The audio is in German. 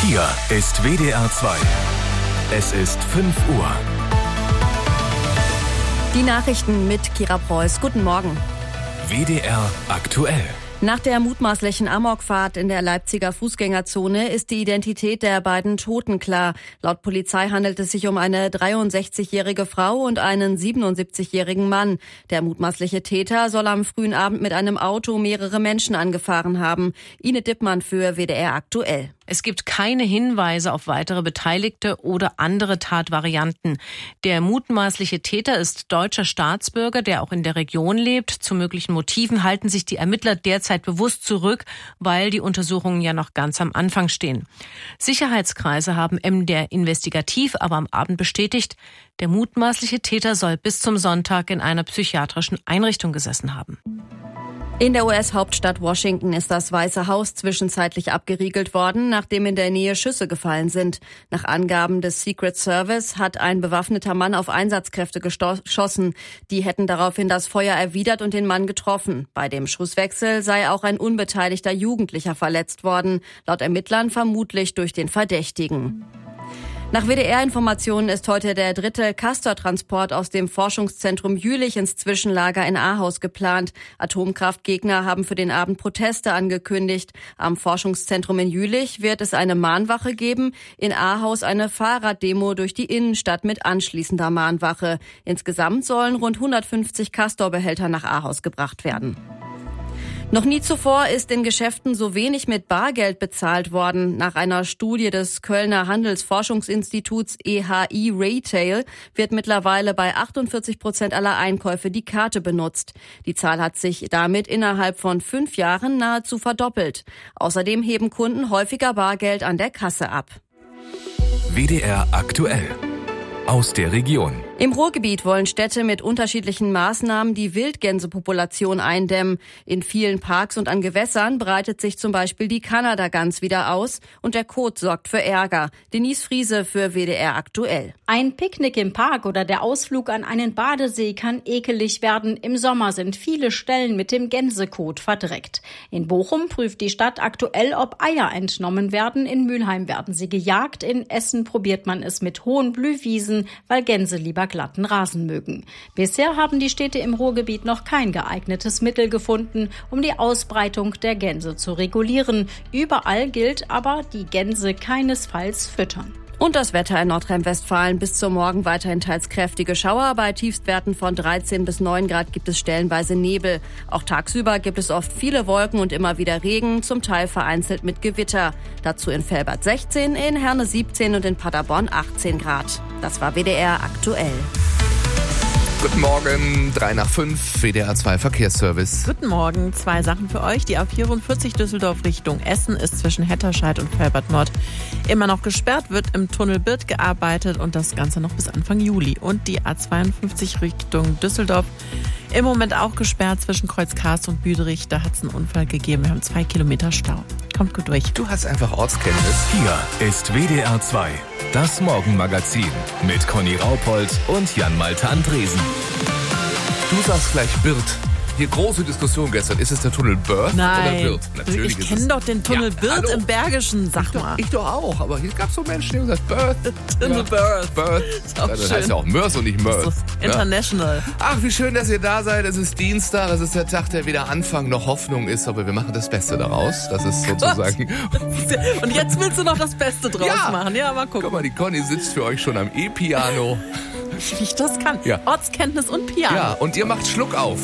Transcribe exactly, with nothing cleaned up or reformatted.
Hier ist W D R zwei. Es ist fünf Uhr. Die Nachrichten mit Kira Preuß. Guten Morgen. W D R aktuell. Nach der mutmaßlichen Amokfahrt in der Leipziger Fußgängerzone ist die Identität der beiden Toten klar. Laut Polizei handelt es sich um eine dreiundsechzigjährige Frau und einen siebenundsiebzigjährigen Mann. Der mutmaßliche Täter soll am frühen Abend mit einem Auto mehrere Menschen angefahren haben. Ine Dippmann für W D R aktuell. Es gibt keine Hinweise auf weitere Beteiligte oder andere Tatvarianten. Der mutmaßliche Täter ist deutscher Staatsbürger, der auch in der Region lebt. Zu möglichen Motiven halten sich die Ermittler derzeit bewusst zurück, weil die Untersuchungen ja noch ganz am Anfang stehen. Sicherheitskreise haben M D R investigativ aber am Abend bestätigt, der mutmaßliche Täter soll bis zum Sonntag in einer psychiatrischen Einrichtung gesessen haben. In der U S-Hauptstadt Washington ist das Weiße Haus zwischenzeitlich abgeriegelt worden, nachdem in der Nähe Schüsse gefallen sind. Nach Angaben des Secret Service hat ein bewaffneter Mann auf Einsatzkräfte geschossen. Die hätten daraufhin das Feuer erwidert und den Mann getroffen. Bei dem Schusswechsel sei auch ein unbeteiligter Jugendlicher verletzt worden, laut Ermittlern vermutlich durch den Verdächtigen. Nach W D R-Informationen ist heute der dritte Castor-Transport aus dem Forschungszentrum Jülich ins Zwischenlager in Ahaus geplant. Atomkraftgegner haben für den Abend Proteste angekündigt. Am Forschungszentrum in Jülich wird es eine Mahnwache geben, in Ahaus eine Fahrraddemo durch die Innenstadt mit anschließender Mahnwache. Insgesamt sollen rund hundertfünfzig Castor-Behälter nach Ahaus gebracht werden. Noch nie zuvor ist in Geschäften so wenig mit Bargeld bezahlt worden. Nach einer Studie des Kölner Handelsforschungsinstituts E H I Retail wird mittlerweile bei achtundvierzig Prozent aller Einkäufe die Karte benutzt. Die Zahl hat sich damit innerhalb von fünf Jahren nahezu verdoppelt. Außerdem heben Kunden häufiger Bargeld an der Kasse ab. W D R aktuell. Aus der Region. Im Ruhrgebiet wollen Städte mit unterschiedlichen Maßnahmen die Wildgänsepopulation eindämmen. In vielen Parks und an Gewässern breitet sich zum Beispiel die Kanadagans wieder aus und der Kot sorgt für Ärger. Denise Friese für W D R aktuell. Ein Picknick im Park oder der Ausflug an einen Badesee kann ekelig werden. Im Sommer sind viele Stellen mit dem Gänsekot verdreckt. In Bochum prüft die Stadt aktuell, ob Eier entnommen werden. In Mülheim werden sie gejagt. In Essen probiert man es mit hohen Blühwiesen, weil Gänse lieber glatten Rasen mögen. Bisher haben die Städte im Ruhrgebiet noch kein geeignetes Mittel gefunden, um die Ausbreitung der Gänse zu regulieren. Überall gilt aber, die Gänse keinesfalls füttern. Und das Wetter in Nordrhein-Westfalen. Bis zum Morgen weiterhin teils kräftige Schauer. Bei Tiefstwerten von dreizehn bis neun Grad gibt es stellenweise Nebel. Auch tagsüber gibt es oft viele Wolken und immer wieder Regen, zum Teil vereinzelt mit Gewitter. Dazu in Velbert sechzehn, in Herne siebzehn und in Paderborn achtzehn Grad. Das war W D R aktuell. Guten Morgen, drei nach fünf, W D R zwei Verkehrsservice. Guten Morgen, zwei Sachen für euch. Die A vierundvierzig Düsseldorf Richtung Essen ist zwischen Hetterscheid und Velbert Nord immer noch gesperrt, wird im Tunnel Birth gearbeitet und das Ganze noch bis Anfang Juli. Und die A zweiundfünfzig Richtung Düsseldorf im Moment auch gesperrt zwischen Kreuzkars und Büderich. Da hat es einen Unfall gegeben. Wir haben zwei Kilometer Stau. Kommt gut durch. Du hast einfach Ortskenntnis. Hier ist W D R zwei. Das Morgenmagazin mit Conny Raupold und Jan-Malte Andresen. Du sagst gleich Birth. Hier große Diskussion gestern. Ist es der Tunnel Birth Nein. oder Birth? Natürlich ich ist kenne es. doch den Tunnel Ja, Birth hallo. im Bergischen, sag Ich doch, mal. ich doch auch, aber hier gab es so Menschen, die haben gesagt Birth. Tunnel Ja. Birth. Birth. Ist auch Ja, das schön. heißt ja auch Mörs und nicht Mörs. So, international. Ach, wie schön, dass ihr da seid. Es ist Dienstag, es ist der Tag, der weder Anfang noch Hoffnung ist, aber wir machen das Beste daraus. Das ist sozusagen... Und jetzt willst du noch das Beste draus Ja. machen. Ja, mal gucken, Guck mal, die Conny sitzt für euch schon am E-Piano. wie ich das kann. Ja. Ortskenntnis und Piano. Ja, und ihr macht Schluck auf.